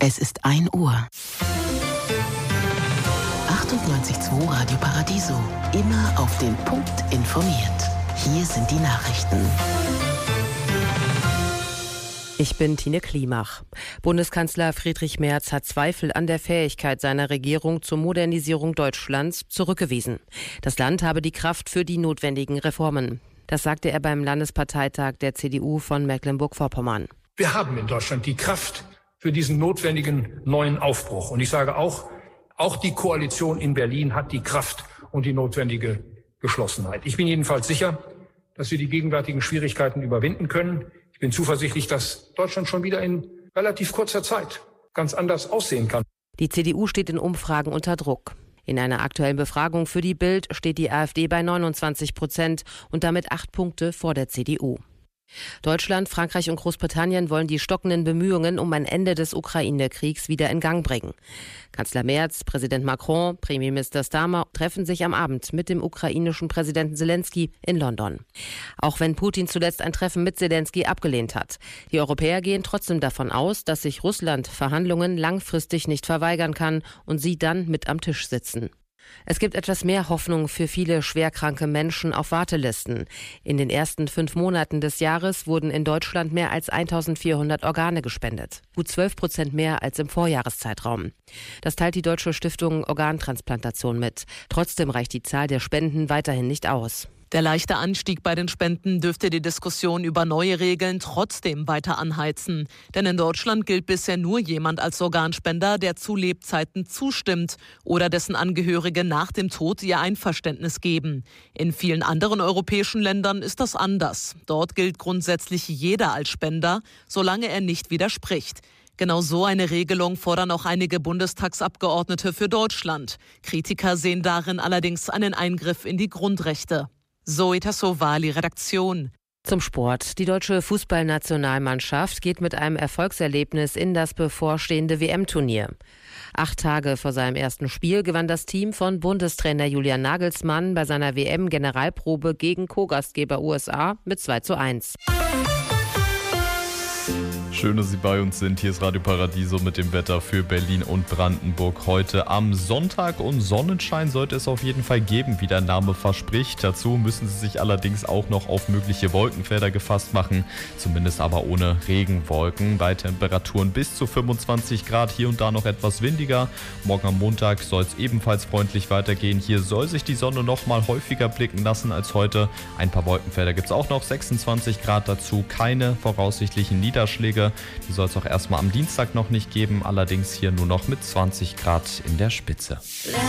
Es ist 1 Uhr. 98.2 Radio Paradiso. Immer auf den Punkt informiert. Hier sind die Nachrichten. Ich bin Tine Klimach. Bundeskanzler Friedrich Merz hat Zweifel an der Fähigkeit seiner Regierung zur Modernisierung Deutschlands zurückgewiesen. Das Land habe die Kraft für die notwendigen Reformen. Das sagte er beim Landesparteitag der CDU von Mecklenburg-Vorpommern. Wir haben in Deutschland die Kraft für diesen notwendigen neuen Aufbruch. Und ich sage auch die Koalition in Berlin hat die Kraft und die notwendige Geschlossenheit. Ich bin jedenfalls sicher, dass wir die gegenwärtigen Schwierigkeiten überwinden können. Ich bin zuversichtlich, dass Deutschland schon wieder in relativ kurzer Zeit ganz anders aussehen kann. Die CDU steht in Umfragen unter Druck. In einer aktuellen Befragung für die Bild steht die AfD bei 29% und damit 8 Punkte vor der CDU. Deutschland, Frankreich und Großbritannien wollen die stockenden Bemühungen um ein Ende des Ukraine-Kriegs wieder in Gang bringen. Kanzler Merz, Präsident Macron, Premierminister Starmer treffen sich am Abend mit dem ukrainischen Präsidenten Zelensky in London. Auch wenn Putin zuletzt ein Treffen mit Zelensky abgelehnt hat. Die Europäer gehen trotzdem davon aus, dass sich Russland Verhandlungen langfristig nicht verweigern kann und sie dann mit am Tisch sitzen. Es gibt etwas mehr Hoffnung für viele schwerkranke Menschen auf Wartelisten. In den ersten 5 Monaten des Jahres wurden in Deutschland mehr als 1400 Organe gespendet. Gut 12% mehr als im Vorjahreszeitraum. Das teilt die Deutsche Stiftung Organtransplantation mit. Trotzdem reicht die Zahl der Spenden weiterhin nicht aus. Der leichte Anstieg bei den Spenden dürfte die Diskussion über neue Regeln trotzdem weiter anheizen. Denn in Deutschland gilt bisher nur jemand als Organspender, der zu Lebzeiten zustimmt oder dessen Angehörige nach dem Tod ihr Einverständnis geben. In vielen anderen europäischen Ländern ist das anders. Dort gilt grundsätzlich jeder als Spender, solange er nicht widerspricht. Genau so eine Regelung fordern auch einige Bundestagsabgeordnete für Deutschland. Kritiker sehen darin allerdings einen Eingriff in die Grundrechte. Zoe Tassovali, Redaktion. Zum Sport. Die deutsche Fußballnationalmannschaft geht mit einem Erfolgserlebnis in das bevorstehende WM-Turnier. 8 Tage vor seinem ersten Spiel gewann das Team von Bundestrainer Julian Nagelsmann bei seiner WM-Generalprobe gegen Co-Gastgeber USA mit 2:1. Schön, dass Sie bei uns sind. Hier ist Radio Paradiso mit dem Wetter für Berlin und Brandenburg heute am Sonntag. Und Sonnenschein sollte es auf jeden Fall geben, wie der Name verspricht. Dazu müssen Sie sich allerdings auch noch auf mögliche Wolkenfelder gefasst machen. Zumindest aber ohne Regenwolken. Bei Temperaturen bis zu 25 Grad, hier und da noch etwas windiger. Morgen am Montag soll es ebenfalls freundlich weitergehen. Hier soll sich die Sonne noch mal häufiger blicken lassen als heute. Ein paar Wolkenfelder gibt es auch noch. 26 Grad dazu, keine voraussichtlichen Niederschläge. Die soll es auch erstmal am Dienstag noch nicht geben, allerdings hier nur noch mit 20 Grad in der Spitze.